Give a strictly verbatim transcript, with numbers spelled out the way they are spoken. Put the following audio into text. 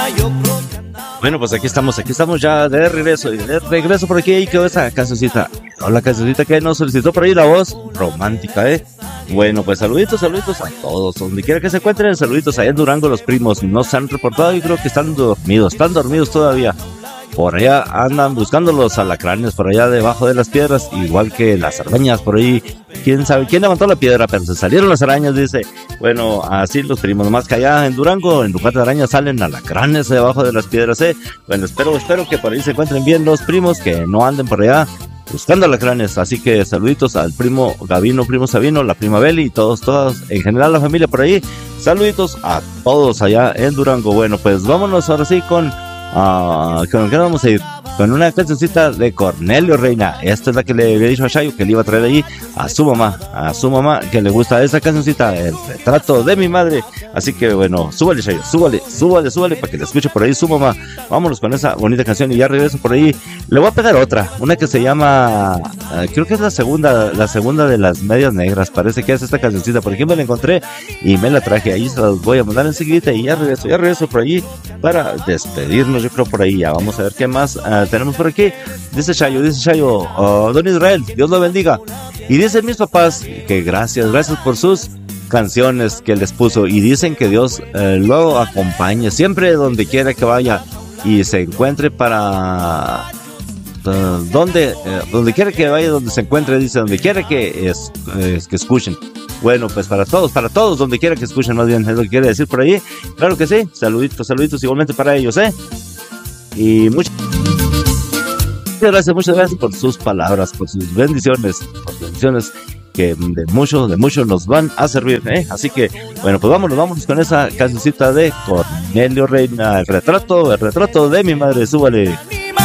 Bueno, pues aquí estamos, aquí estamos ya de regreso, y de regreso por aquí, ahí quedó esa cancioncita, la cancioncita que nos solicitó por ahí la voz romántica, ¿eh? Bueno, pues saluditos, saluditos a todos, donde quiera que se encuentren, saluditos allá en Durango, los primos no se han reportado y creo que están dormidos, están dormidos todavía. Por allá andan buscando los alacranes, por allá debajo de las piedras, igual que las arañas por ahí. ¿Quién sabe quién levantó la piedra? Pero se salieron las arañas, dice. Bueno, así los primos, nomás que allá en Durango, en lugar de arañas, salen alacranes debajo de las piedras, ¿eh? Bueno, espero, espero que por ahí se encuentren bien los primos, que no anden por allá buscando alacranes. Así que saluditos al primo Gavino, primo Sabino, la prima Beli y todos, todas, en general la familia por ahí. Saluditos a todos allá en Durango. Bueno, pues vámonos ahora sí con... Uh, ¿Con qué vamos a ir? Con una cancioncita de Cornelio Reina. Esta es la que le había dicho a Chayo que le iba a traer ahí a su mamá, a su mamá que le gusta esa cancioncita, El retrato de mi madre. Así que bueno, súbale Chayo, súbale, súbale, súbale para que la escuche por ahí su mamá. Vámonos con esa bonita canción y ya regreso por ahí. Le voy a pegar otra, una que se llama, uh, creo que es la segunda, la segunda de las medias negras. Parece que es esta cancioncita, por ejemplo, la encontré y me la traje. Ahí se las voy a mandar enseguida y ya regreso, ya regreso por allí para despedirnos. Yo creo por ahí ya vamos a ver qué más uh, tenemos por aquí. Dice Chayo, dice Chayo, uh, don Israel, Dios lo bendiga. Y dicen mis papás que gracias, gracias por sus canciones que les puso. Y dicen que Dios uh, lo acompañe siempre donde quiera que vaya y se encuentre para uh, donde, uh, donde quiera que vaya, donde se encuentre, dice, donde quiera que, es, es, que escuchen. Bueno, pues para todos, para todos, donde quiera que escuchen, más bien, es lo que quiere decir por ahí. Claro que sí, saluditos, saluditos igualmente para ellos, ¿eh? Y muchas gracias, muchas gracias por sus palabras, por sus bendiciones, por bendiciones que de mucho, de mucho nos van a servir, ¿eh? Así que, bueno, pues vámonos, vámonos con esa cancioncita de Cornelio Reina, el retrato, el retrato de mi madre, súbale.